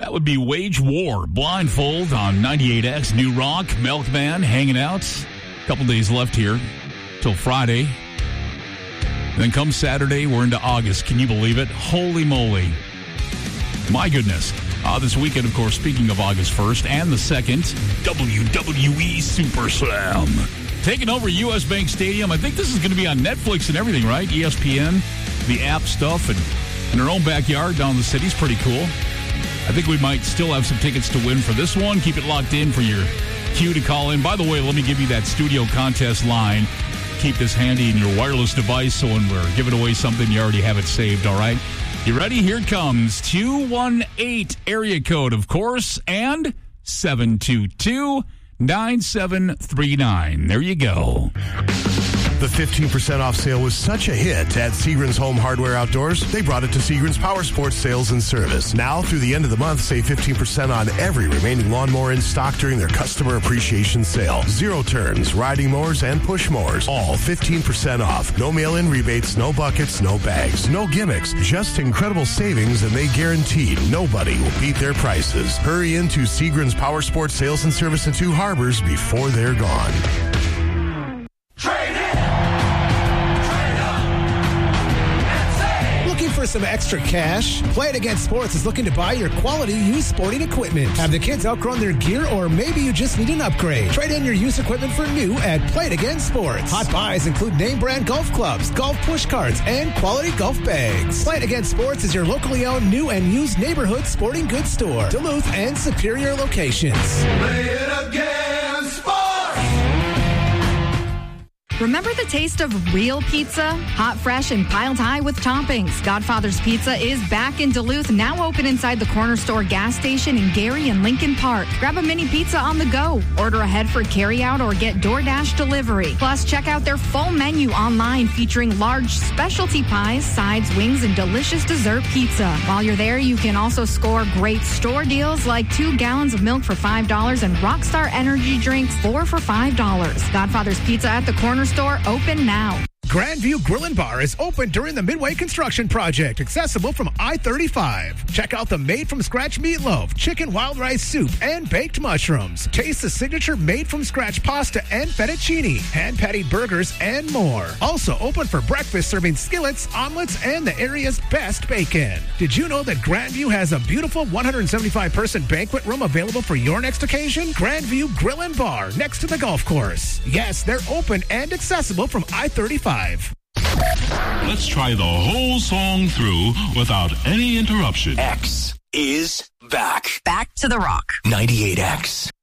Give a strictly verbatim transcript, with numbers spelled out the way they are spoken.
That would be Wage War, Blindfold on ninety-eight X, New Rock, Milkman, hanging out. A couple days left here till Friday. Then comes Saturday, we're into August. Can you believe it? Holy moly. My goodness. Uh, this weekend, of course, speaking of August first and the second, W W E Super Slam. Taking over U S. Bank Stadium. I think this is going to be on Netflix and everything, right? E S P N, the app stuff, and in our own backyard down in the city is pretty cool. I think we might still have some tickets to win for this one. Keep it locked in for your cue to call in. By the way, let me give you that studio contest line. Keep this handy in your wireless device so when we're giving away something, you already have it saved, all right? You ready? Here it comes. two one eight area code, of course, and seven two two, nine seven three nine. There you go. The fifteen percent off sale was such a hit at Seagram's Home Hardware Outdoors, they brought it to Seagram's Power Sports Sales and Service. Now, through the end of the month, save fifteen percent on every remaining lawnmower in stock during their Customer Appreciation Sale. Zero turns, riding mowers, and push mowers, all fifteen percent off. No mail-in rebates, no buckets, no bags, no gimmicks. Just incredible savings, and they guarantee nobody will beat their prices. Hurry into Seagram's Power Sports Sales and Service in Two Harbors before they're gone. For some extra cash, Play It Again Sports is looking to buy your quality used sporting equipment. Have the kids outgrown their gear, or maybe you just need an upgrade? Trade in your used equipment for new at Play It Again Sports. Hot buys include name brand golf clubs, golf push carts, and quality golf bags. Play It Again Sports is your locally owned new and used neighborhood sporting goods store. Duluth and Superior locations. Play It Again Sports! Remember the taste of real pizza? Hot, fresh, and piled high with toppings. Godfather's Pizza is back in Duluth, now open inside the Corner Store gas station in Gary and Lincoln Park. Grab a mini pizza on the go. Order ahead for carryout or get DoorDash delivery. Plus, check out their full menu online featuring large specialty pies, sides, wings, and delicious dessert pizza. While you're there, you can also score great store deals like two gallons of milk for five dollars and Rockstar Energy drinks, four for five dollars. Godfather's Pizza at the Corner Store, open now. Grandview Grill and Bar is open during the Midway Construction Project, accessible from I thirty-five. Check out the made-from-scratch meatloaf, chicken wild rice soup, and baked mushrooms. Taste the signature made-from-scratch pasta and fettuccine, hand-patted burgers, and more. Also open for breakfast, serving skillets, omelets, and the area's best bacon. Did you know that Grandview has a beautiful one hundred seventy-five person banquet room available for your next occasion? Grandview Grill and Bar, next to the golf course. Yes, they're open and accessible from I thirty-five. Let's try the whole song through without any interruption. X is back. Back to the rock. ninety-eight X.